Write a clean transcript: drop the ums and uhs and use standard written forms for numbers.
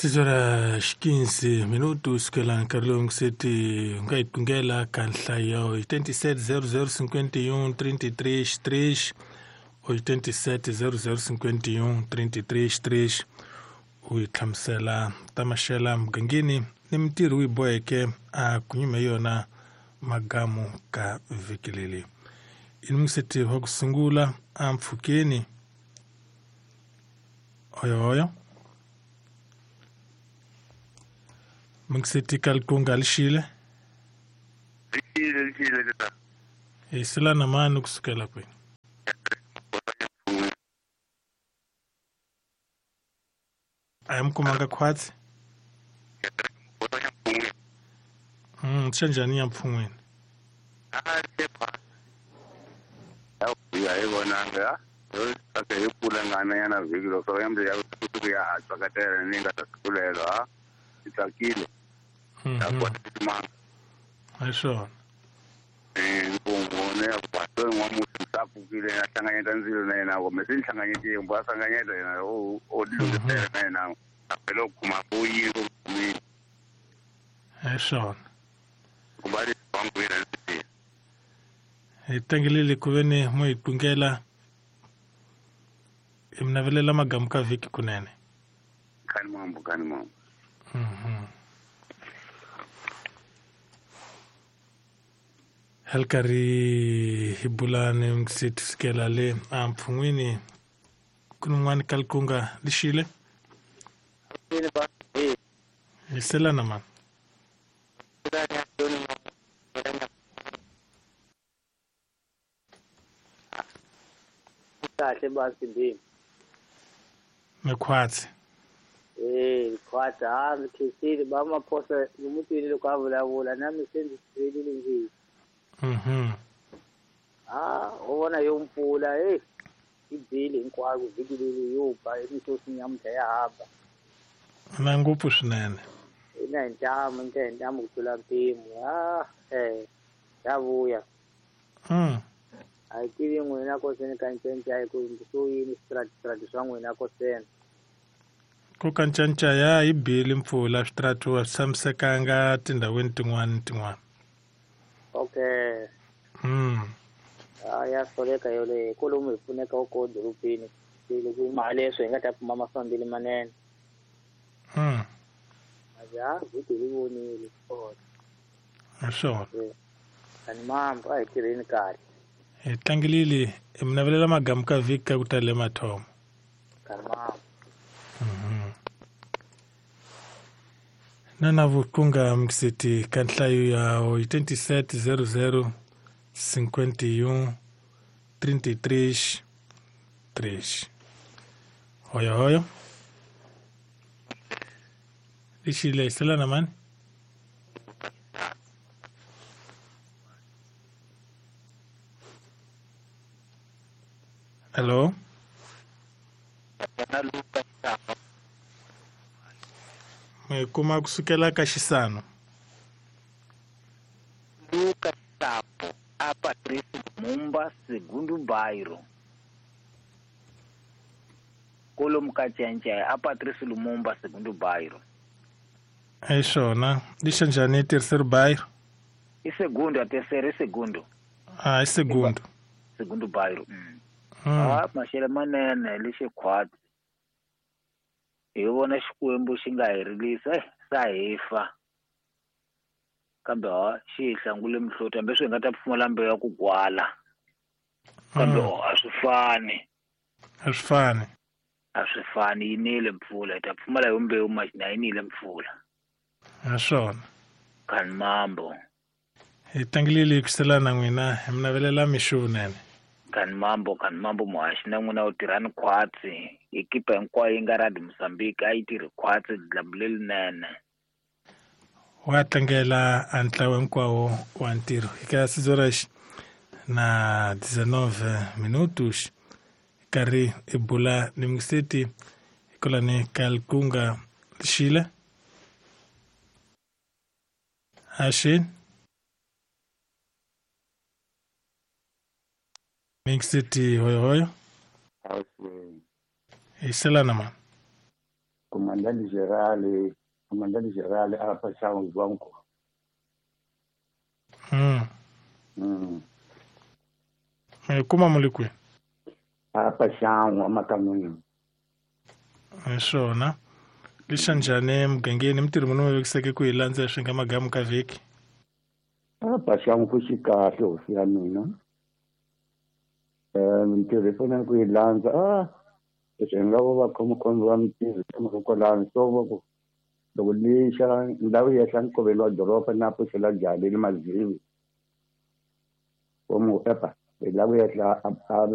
6 horas 15 minutos que lá Carlão sete ngai kungela kanhlayo 87 00 51 33 3 87 00 51 33 3 uithamsela tamashela mgangini ni mtiri wiboeke a kunyume yona magamu ka vikilili inumseti hokusungula amfukeni oyo Mngseti kalkunga lishile tata isila na maana kusukela kwe ayamkumanga khwatsi tshanjani ya mpfungweni yayibonanga ake yipula ngana yana vikilo so yambe yakusuku ya asakatela ninga takulelo itakile yakwatisimanga aisho ngone yakwato ngwamusi sapukile yahlanganyeta nzilo naye nawo mesinhlanganyete mbasanganyeta yena odilungisele naye nawo aphela ukukhuma kuyiko kumini aisho kubali bangwira nje itangilile kuveni moikungela imnavelela magamu ka viki kunene kani mambo halkari hibulane mkisitikela le amfungwini kunungwani kalkunga lishile isela na man kahle basi ndini mekhwatsi khwatha ngithisile bamaphosa umutini lokwavulavula nami sendisizile nje ubona yompfula ibhili hinkwako vikilile yobha imitosi nyamta yahamba nangupfu swinene ina ntama kutlula mpimo yavuya a yi tivi n'wina koseni ka ncenca hi ku swo yini switirati swa n'wina koseni ku kancanca ya hi bili mpfula switirati wa swi tshamisekanga tindhawini tin'wana okay ya soleka yoleyo kolomu hi pfuneka uko dorobeni loko mali leswi hi nga ta pfuma mafambile manene vhiki hi vonile aswona kani mambo a hi tirheni kahle hi tlangilile hi mi navelela magamu ka vhiki ka ku tale mathomo kani mambo na vukunga mkiseti ka nhlayo ya 87 00 51 33 3 hoyo lishile isela na mani hello kuma kusukela ka xisano Lucas Sapo a Patrício Lumumba segundo bairro Kolomu Kacenca a Patrício Lumumba segundo bairro é swona lixa njhani yi terceiro bairro e segundo a terceira e segundo é segundo bairro maxele manene lexi khwati hi vona xikwembu xi nga herilisa sa hefa kambe xi hi hlangule mihloti hambi swi nga ta pfumala mbewu ya ku gwala kambe a swi fani yi nile mpfula hi ta pfumala hi mbewu machina yi nile mpfula aswona kani mambo hi tlangilile hi kuselana n'wina hi mi navelela mixuvunene kani mambo muhaxi na n'wina u tirhani khwatsi ekipa hinkwayo yi nga radi Mozambique a yi tirhi khwatsi dlamu lelinene wa tlangela a ntlawa hinkwawo wa ntirho eka 6 horas na 19 minutos karhi hi bula ni mngiseti hikolani kalkunga lixile axini mngiseti hoyo hi selana mani comandante generale apa Shangu Zwanko. Kuma mulikwi Apa Shangu amakanweni. Swona lixa njhani mugangeni mintirho muni mi vekiseke ku hi landza swi nga magamu ka vhiki? Apa Shangu ku xi kahle hosi ya mina. Mintirho yi fanele ku yi landza leswi nga va vakhomakhombo va mintirho emakokolani so va ku loko lixa ndhawu ya hlankovelo wa doroba na puxela jali ni mazivi. Como epa, la voy a